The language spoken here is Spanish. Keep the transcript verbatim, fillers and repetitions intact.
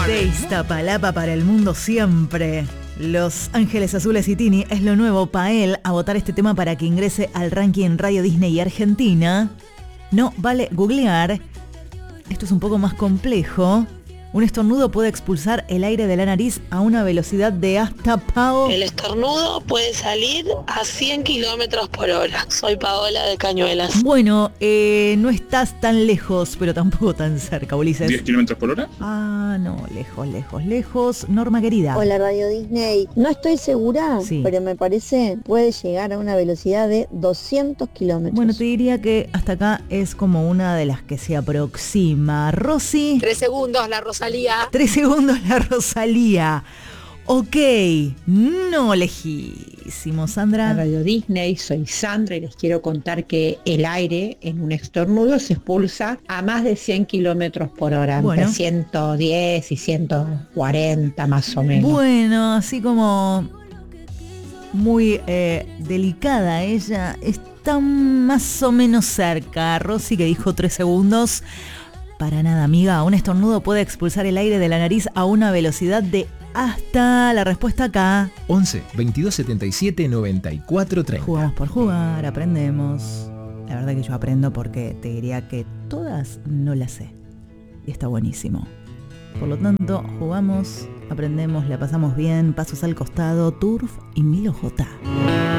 De Iztapalapa para el mundo siempre. Los Ángeles Azules y Tini es lo nuevo. Pael a votar este tema para que ingrese al ranking Radio Disney Argentina. No vale googlear. Esto es un poco más complejo. Un estornudo puede expulsar el aire de la nariz a una velocidad de hasta Pao. El estornudo puede salir a cien kilómetros por hora. Soy Paola de Cañuelas. Bueno, eh, no estás tan lejos, pero tampoco tan cerca, Ulises. ¿diez kilómetros por hora? Ah, no, lejos, lejos, lejos. Norma querida. Hola Radio Disney. No estoy segura, sí, pero me parece puede llegar a una velocidad de doscientos kilómetros. Bueno, te diría que hasta acá es como una de las que se aproxima. Rosy. Tres segundos, la Rosalía. Tres segundos, la Rosalía. Ok, no lejísimo, Sandra. Radio Disney, soy Sandra y les quiero contar que el aire en un estornudo se expulsa a más de cien kilómetros por hora, bueno, entre ciento diez y ciento cuarenta más o menos. Bueno, así como muy eh, delicada ella, está más o menos cerca. Rosy, que dijo tres segundos. Para nada, amiga. Un estornudo puede expulsar el aire de la nariz a una velocidad de hasta... La respuesta acá. once, veintidós, setenta y siete, noventa y cuatro, treinta. Jugamos por jugar, aprendemos. La verdad que yo aprendo porque te diría que todas no las sé. Y está buenísimo. Por lo tanto, jugamos, aprendemos, la pasamos bien, pasos al costado, Turf y Milo J.